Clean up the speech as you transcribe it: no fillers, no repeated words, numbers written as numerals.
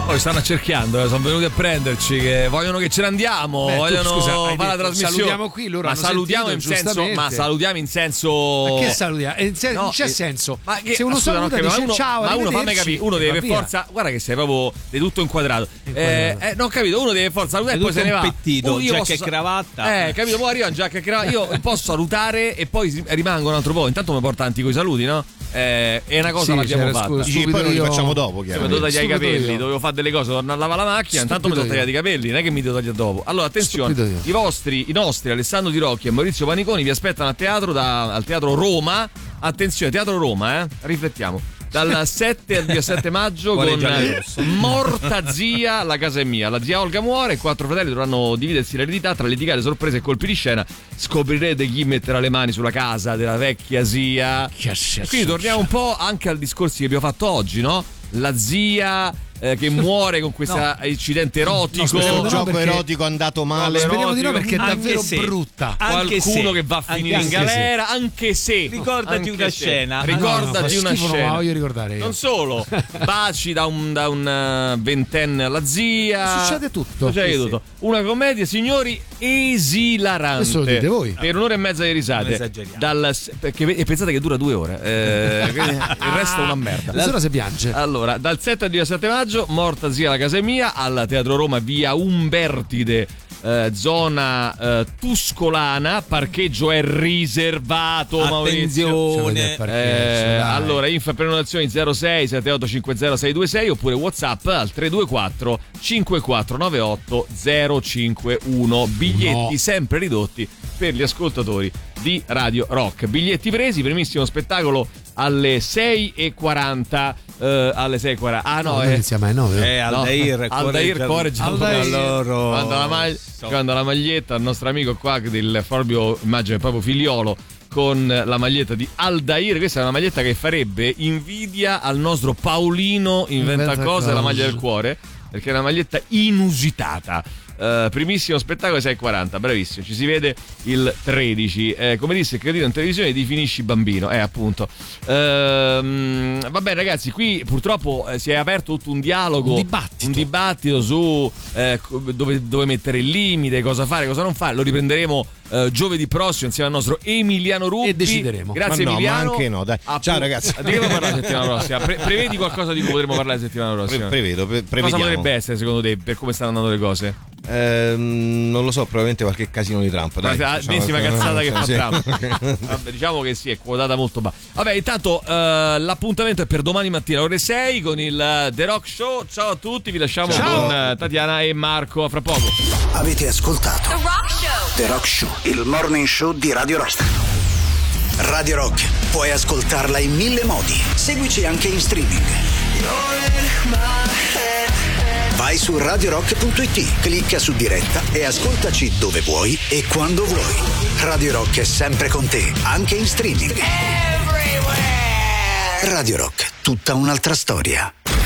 Poi stanno accerchiando, sono venuti a prenderci, che vogliono che ce ne andiamo, vogliono fare la trasmissione. Salutiamo qui, loro ma salutiamo in senso, ma salutiamo in senso. Ma che salutiamo? Non c'è senso. Ma che, se uno saluta dice ciao, ma uno fammi capire, uno deve per forza, guarda che sei proprio di tutto inquadrato. Non ho capito, uno deve forza salutare e poi se ne va. Pettito, giacca e cravatta. Capito, poi arriva in giacca e cravatta. Io posso salutare e poi rimango un altro po'. Intanto mi porta avanti coi saluti, no? È una cosa l'abbiamo fatta. Poi noi li facciamo dopo, chiaramente. Devo tagliare i capelli, dovevo fare delle cose, tornare a lavare la macchina, intanto mi sono tagliati i capelli, non è che mi devo tagliare dopo. Allora attenzione, i nostri Alessandro Di Rocchi e Maurizio Paniconi vi aspettano a teatro al Teatro Roma. Attenzione, Teatro Roma, riflettiamo. Dal 7 al 17 maggio con Morta zia, la casa è mia. La zia Olga muore e 4 fratelli dovranno dividersi l'eredità tra litigate, sorprese e colpi di scena. Scoprirete chi metterà le mani sulla casa della vecchia zia. Quindi torniamo un po' anche al discorso che abbiamo fatto oggi, no? La zia che muore con questo incidente erotico. Un gioco erotico andato male. Speriamo di no, perché è davvero se, brutta. Qualcuno che va a finire in galera, anche se. Ricordati una scena. Ricordati una scena. No, voglio ricordare io. Non solo, baci da un ventenne alla zia. Succede tutto. Una commedia, signori, esilarante. Questo lo dite voi. Per un'ora e mezza di risate. E pensate che dura 2 ore. Il resto è una merda. Adesso si piange. Allora, dal 7 al 17 maggio, Morta zia, la casa è mia, al Teatro Roma, via Umbertide, zona Tuscolana. Parcheggio è riservato. Attenzione. Allora, info e prenotazioni 06 78 50 626 oppure WhatsApp al 324 5498 051. Biglietti sempre ridotti per gli ascoltatori di Radio Rock. Biglietti presi, primissimo spettacolo alle 6:40. Alle 6:40. Ah no, iniziamo alle 9. Aldair correggiamo loro. Quando la maglietta al nostro amico qua del proprio, immagino proprio figliolo, con la maglietta di Aldair. Questa è una maglietta che farebbe invidia al nostro Paolino inventa cose, la maglia del cuore, perché è una maglietta inusitata. Primissimo spettacolo 6:40, bravissimo, ci si vede il 13. Come disse il cretino in televisione, definisci bambino, appunto. Va bene ragazzi, qui purtroppo si è aperto tutto un dialogo, un dibattito su dove mettere il limite, cosa fare, cosa non fare. Lo riprenderemo giovedì prossimo insieme al nostro Emiliano Ruppi e decideremo. Grazie Emiliano. Ma anche no, dai. Ciao ragazzi. Di che parliamo la settimana prossima? Prevedi qualcosa di cui potremo parlare la settimana prossima? Prevediamo. Cosa potrebbe essere secondo te, per come stanno andando le cose? Non lo so, probabilmente qualche casino di Trump. L'ennesima cazzata che fa Trump. Vabbè, diciamo che sì, è quotata molto bassa. Vabbè, intanto l'appuntamento è per domani mattina ore 6 con il The Rock Show. Ciao a tutti, vi lasciamo con Tatiana e Marco. A fra poco. Avete ascoltato The Rock Show, il morning show di Radio Rock. Radio Rock, puoi ascoltarla in 1000 modi. Seguici anche in streaming. Vai su radiorock.it, clicca su diretta e ascoltaci dove vuoi e quando vuoi. Radio Rock è sempre con te, anche in streaming. Radio Rock, tutta un'altra storia.